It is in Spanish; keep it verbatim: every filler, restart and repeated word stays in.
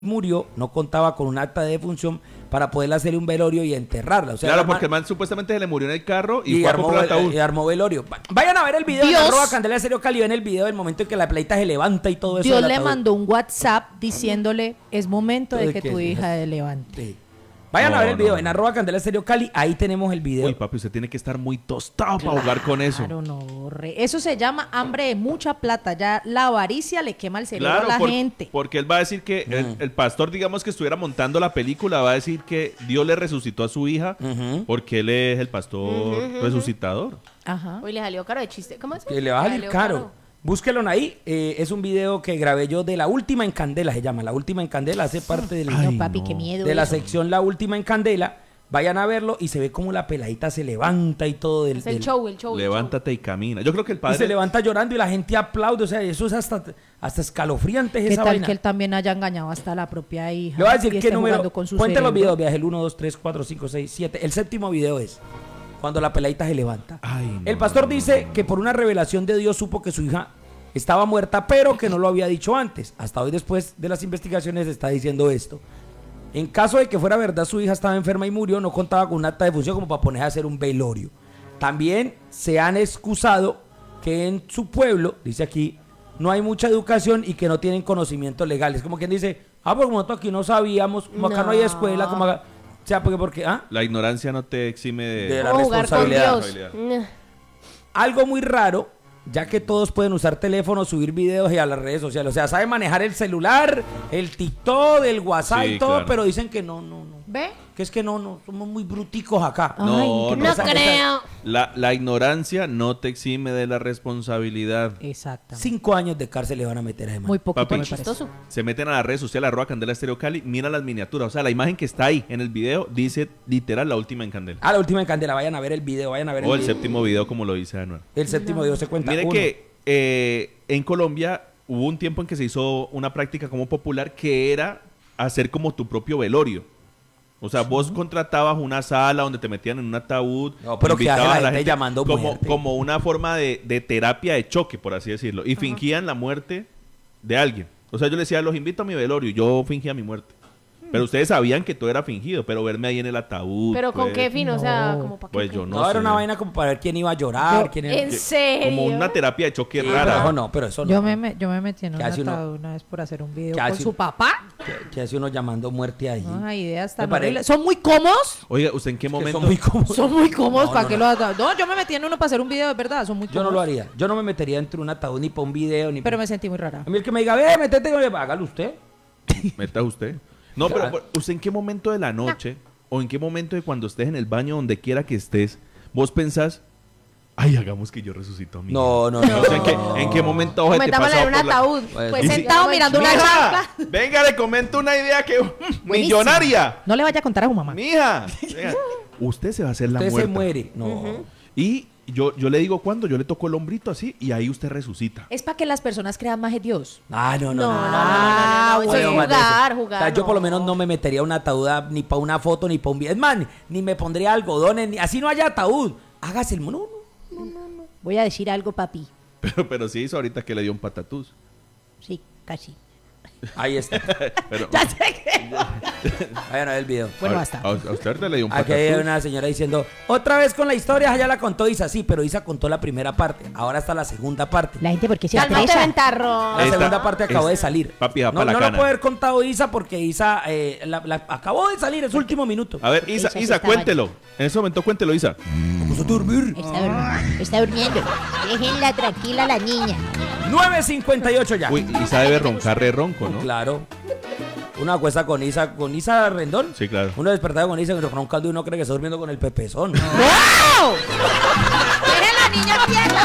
murió, no contaba con un acta de defunción para poder hacerle un velorio y enterrarla. O sea, claro, el man, porque el man supuestamente se le murió en el carro y, y, fue armó, a comprar el ataúd. y armó velorio. Vayan a ver el video Dios, en arroba Candela Estéreo Cali, ven el video del momento en que la pleita se levanta y todo eso. Dios le mandó un WhatsApp diciéndole, es momento de, de que, que tu sí. hija se levante. Sí. Vayan No, a ver el video no, en no. arroba Candela Estéreo Cali, ahí tenemos el video. Uy, papi, usted tiene que estar muy tostado para jugar con eso. Claro, no, re- eso se llama hambre de mucha plata. Ya la avaricia le quema el cerebro Claro, a la por- gente. porque él va a decir que Mm. el, el pastor, digamos que estuviera montando la película, va a decir que Dios le resucitó a su hija Ujú. porque él es el pastor Ujú, ujú. resucitador. Ajá. Uy, le salió caro de chiste. ¿Cómo es? Que le va a salir caro. Búsquelo ahí. Eh, es un video que grabé yo de La Última en Candela, se llama. La Última en Candela, hace parte del, Ay, No, papi, no. qué miedo. de la eso. sección La Última en Candela. Vayan a verlo y se ve como la peladita se levanta y todo del, Es el del- show, el show. el Levántate y camina. Yo creo que el y padre... se levanta llorando y la gente aplaude. O sea, eso es hasta, hasta escalofriante ¿Qué esa tal vaina. que él también haya engañado hasta la propia hija? Le voy a decir y qué esté número. jugando con su Cuente los cerebro? videos, viaje el uno, dos, tres, cuatro, cinco, seis, siete. El séptimo video es cuando la peladita se levanta. Ay, no, El pastor no, no, dice no. que por una revelación de Dios supo que su hija estaba muerta, pero que no lo había dicho antes. Hasta hoy, después de las investigaciones, está diciendo esto. En caso de que fuera verdad, su hija estaba enferma y murió, no contaba con un acta de función como para poner a hacer un velorio. También se han excusado que en su pueblo, dice aquí, no hay mucha educación y que no tienen conocimientos legales. Como quien dice, ah, pues como nosotros aquí no sabíamos, como acá no hay No. escuela, como acá... O sea, porque, porque, ah, La ignorancia no te exime de... De la O jugar con responsabilidad. Dios. algo muy raro, ya que todos pueden usar teléfonos, subir videos y a las redes sociales. O sea, saben manejar el celular, el TikTok, el WhatsApp Sí, y todo, claro. pero dicen que no, no, no. ¿Ve? Que es que no, no, somos muy bruticos acá. No, Ay, qué no. No Esa- creo. La, la ignorancia no te exime de la responsabilidad. Exactamente. Cinco años de cárcel le van a meter a ese man. Muy poquito Papi. me parece. Chistoso. Se meten a las redes sociales, arroba Candela Estéreo Cali, mira las miniaturas. O sea, la imagen que está ahí en el video dice literal La Última en Candela. Ah, la última en Candela, vayan a ver el video, vayan a ver O el video. séptimo video, como lo dice Anuel. El séptimo video se cuenta. Mire uno. que eh, en Colombia hubo un tiempo en que se hizo una práctica como popular que era hacer como tu propio velorio. O sea, vos contratabas una sala donde te metían en un ataúd. No, pero que invitabas hace la a la gente gente llamando como, muerte. como una forma de, de terapia de choque, por así decirlo. Y fingían la muerte de alguien. O sea, yo les decía, los invito a mi velorio. Yo fingía mi muerte. Pero ustedes sabían que todo era fingido, pero verme ahí en el ataúd. Pero con pues, qué fin, o sea, No. como para qué. Pues yo No, no era sé. una vaina como para ver quién iba a llorar, Yo- quién era... ¿En Que- serio? Como una terapia de choque Sí, rara. pero no, pero eso no. Yo me, me- yo me metí en ¿Qué un hace uno? atado una vez por hacer un video ¿Qué con hace su uno? papá. ¿Qué, qué hace uno llamando muerte ahí? No, hay ideas tan Me parece- horribles. ¿Son muy cómodos? Oiga, ¿usted en qué Que momento? son muy cómodos. Son muy cómodos. No, ¿Para no, qué no. lo haga? No, yo me metí en uno para hacer un video, de verdad. Son muy Yo cómodos. no lo haría. Yo no me metería dentro de un ataúd ni para un video ni Pero pa- me sentí muy rara. A mí el que me diga, ve, métete, yo le digo, hágalo usted. Meta usted. No, pero Claro. pero, ¿usted en qué momento de la noche o en qué momento de cuando estés en el baño, donde quiera que estés, vos pensás, ay, hagamos que yo resucito a mi No, no, hija"? no. O sea, ¿en qué, en qué momento oye, te Metámosla pasó en un por la- ataúd. Pues, Pues y si- sentado mirando una ¡Mija! chancla. Venga, le comento una idea que... Buenísimo. ¡Millonaria! No le vaya a contar a su mamá. ¡Mija! Venga, usted se va a hacer la Usted se muerta. muere. No. Y yo, yo le digo cuándo, yo le toco el hombrito así y ahí usted resucita. Es para que las personas crean más en Dios. Ah, no, no, No, no. no, no, no, no, no, Bueno, eso es más de eso. jugar, O jugar. sea, yo por lo no. menos no me metería a un ataúd a- ni para una foto ni para un video. Es más, ni, ni me pondría algodones, ni así no haya ataúd. Hágase el mono. No, no. Voy a decir algo, papi. Pero, pero sí hizo ahorita que le dio un patatús. Sí, casi. Ahí está. Pero, Ya sé que... Vayan a ver el video. Bueno, a, basta. A, a usted ahorita le dio un Aquí hay patatús. una señora diciendo, otra vez con la historia, ya la contó Isa. Sí, pero Isa contó la primera parte. Ahora está la segunda parte. La gente, ¿por qué se Cálmate, estresa? ventarro. La Esta- segunda parte acabó es- de salir. papi, va no pa' la no cana. lo puede haber contado Isa porque Isa eh, la- la- acabó de salir, es su último minuto. A ver, Isa, Esa sí Isa, estaba- cuéntelo. En ese momento cuéntelo, Isa. Vamos a dormir. Está durmiendo. Está durmiendo. Déjenla tranquila a la niña. nueve cincuenta y ocho ya. Uy, Isa debe roncar re ronco, ¿no? Claro. Uno acuesta con Isa, con Isa Rendón. Sí, claro. Uno despertado con Isa con un caldo y uno cree que está durmiendo con el pepezón. ¡Wow! ¡Dejen la niña quieta!